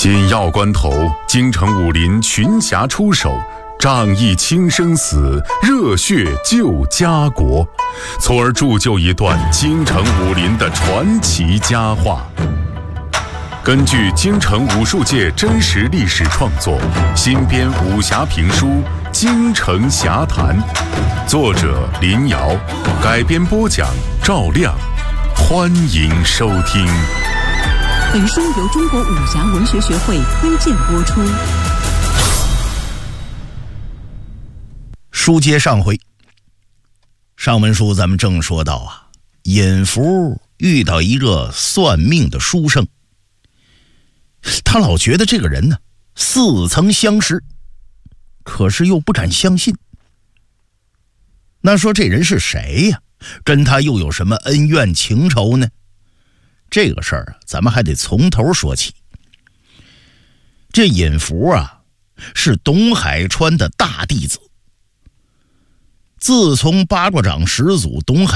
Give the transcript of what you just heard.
紧要关头，京城武林群侠出手，仗义清生死，热血救家国，从而铸就一段京城武林的传奇佳话。根据京城武术界真实历史创作，新编武侠评书《京城侠谈》，作者林瑶，改编播讲赵亮，欢迎收听。 本书由中国武侠文学学会推荐播出。 书接上回，上文书咱们正说到啊，尹福遇到一个算命的书生，他老觉得这个人呢似曾相识，可是又不敢相信。那说这人是谁呀？跟他又有什么恩怨情仇呢？这个事儿啊，咱们还得从头说起。这尹福啊，是董海川的大弟子。自从八卦掌始祖董海